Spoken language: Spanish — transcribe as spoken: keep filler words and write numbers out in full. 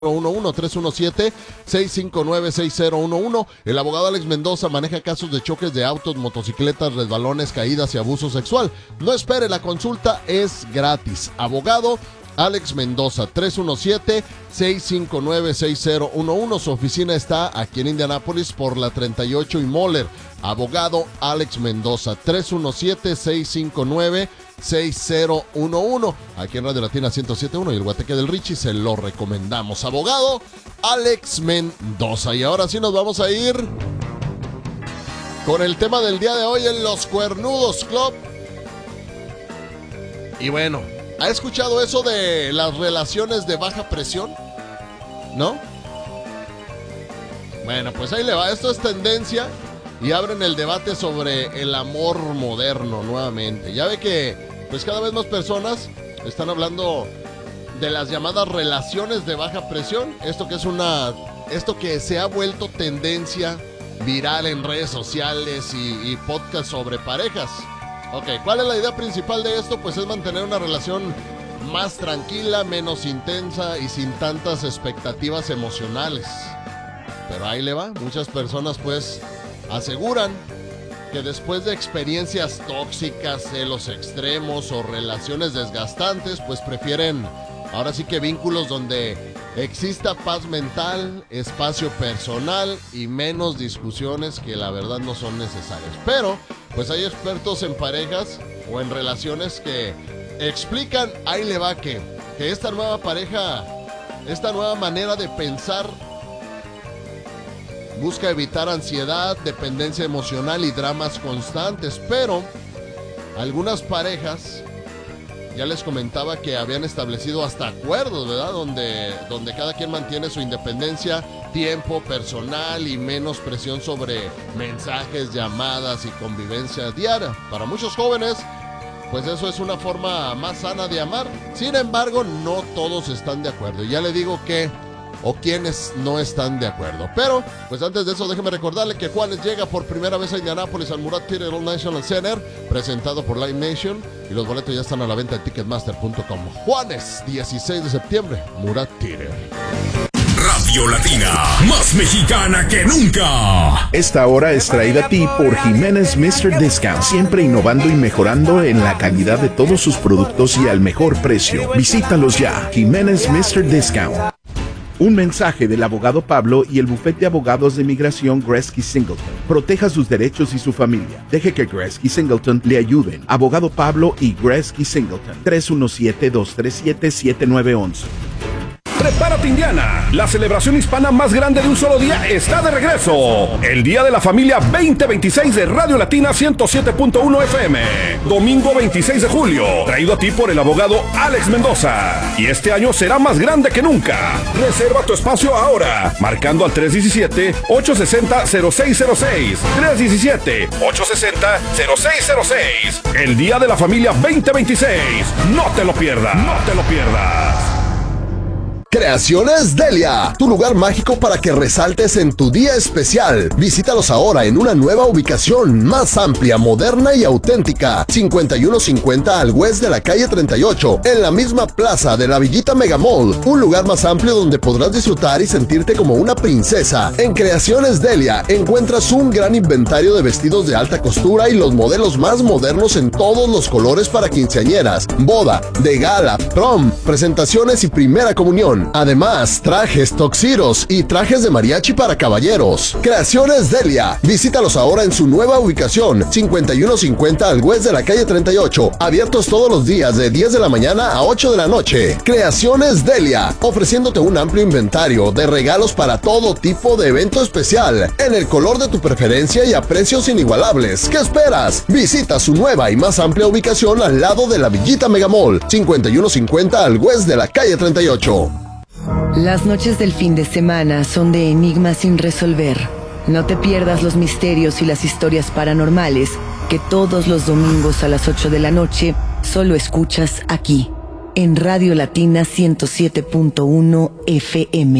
tres uno siete, seis cinco nueve, seis cero uno uno. El abogado Alex Mendoza maneja casos de choques de autos, motocicletas, resbalones, caídas y abuso sexual. No espere, la consulta es gratis. Abogado Alex Mendoza, tres uno siete, seis cinco nueve, seis cero uno uno. Su oficina está aquí en Indianápolis por la treinta y ocho y Moller. Abogado Alex Mendoza, tres uno siete, seis cinco nueve, seis cero uno uno. Aquí en Radio Latina ciento siete punto uno y el Guateque del Richie se lo recomendamos. Abogado Alex Mendoza. Y ahora sí nos vamos a ir con el tema del día de hoy en Los Cuernudos Club. Y bueno, ¿ha escuchado eso de las relaciones de baja presión? ¿No? Bueno, pues ahí le va. Esto es tendencia y abren el debate sobre el amor moderno nuevamente. Ya ve que pues cada vez más personas están hablando de las llamadas relaciones de baja presión. Esto que es una, esto que se ha vuelto tendencia viral en redes sociales y, y podcast sobre parejas. Ok, ¿cuál es la idea principal de esto? Pues es mantener una relación más tranquila, menos intensa y sin tantas expectativas emocionales. Pero ahí le va, muchas personas pues aseguran que después de experiencias tóxicas, celos extremos o relaciones desgastantes, pues prefieren ahora sí que vínculos donde exista paz mental, espacio personal y menos discusiones que la verdad no son necesarias. Pero pues hay expertos en parejas o en relaciones que explican, ahí le va que, que esta nueva pareja, esta nueva manera de pensar busca evitar ansiedad, dependencia emocional y dramas constantes, pero algunas parejas, ya les comentaba que habían establecido hasta acuerdos, ¿verdad? Donde, donde cada quien mantiene su independencia, tiempo personal y menos presión sobre mensajes, llamadas y convivencia diaria. Para muchos jóvenes, pues eso es una forma más sana de amar. Sin embargo, no todos están de acuerdo. Y ya le digo que o quienes no están de acuerdo. Pero, pues antes de eso, déjeme recordarle que Juanes llega por primera vez a Indianápolis al Murat Theater National Center, presentado por Live Nation, y los boletos ya están a la venta en ticketmaster punto com. Juanes, dieciséis de septiembre, Murat Theater. Radio Latina, más mexicana que nunca. Esta hora es traída a ti por Jiménez mister Discount, siempre innovando y mejorando en la calidad de todos sus productos y al mejor precio. Visítalos ya, Jiménez mister Discount. Un mensaje del abogado Pablo y el bufete de abogados de inmigración Gretzky Singleton. Proteja sus derechos y su familia. Deje que Gretzky Singleton le ayuden. Abogado Pablo y Gretzky Singleton. tres uno siete, dos tres siete, siete nueve uno uno. Prepárate, Indiana. La celebración hispana más grande de un solo día está de regreso. El Día de la Familia veinte veintiséis de Radio Latina ciento siete punto uno F M. Domingo veintiséis de julio. Traído a ti por el abogado Alex Mendoza. Y este año será más grande que nunca. Reserva tu espacio ahora. Marcando al tres uno siete, ocho seis cero, cero seis cero seis. tres uno siete, ocho seis cero, cero seis cero seis. El Día de la Familia veinte veintiséis. No te lo pierdas. No te lo pierdas. Creaciones Delia, tu lugar mágico para que resaltes en tu día especial. Visítalos ahora en una nueva ubicación más amplia, moderna y auténtica. cincuenta y uno cincuenta al West de la calle treinta y ocho, en la misma plaza de la Villita Mega Mall. Un lugar más amplio donde podrás disfrutar y sentirte como una princesa. En Creaciones Delia encuentras un gran inventario de vestidos de alta costura y los modelos más modernos en todos los colores para quinceañeras, boda, de gala, prom, presentaciones y primera comunión. Además, trajes, toxiros y trajes de mariachi para caballeros. Creaciones Delia. Visítalos ahora en su nueva ubicación, cincuenta y uno cincuenta al West de la calle treinta y ocho. Abiertos todos los días de diez de la mañana a ocho de la noche. Creaciones Delia, ofreciéndote un amplio inventario de regalos para todo tipo de evento especial, en el color de tu preferencia y a precios inigualables. ¿Qué esperas? Visita su nueva y más amplia ubicación al lado de la Villita Mega Mall, cincuenta y uno cincuenta al West de la calle treinta y ocho. Las noches del fin de semana son de enigmas sin resolver. No te pierdas los misterios y las historias paranormales que todos los domingos a las ocho de la noche solo escuchas aquí, en Radio Latina ciento siete punto uno F M.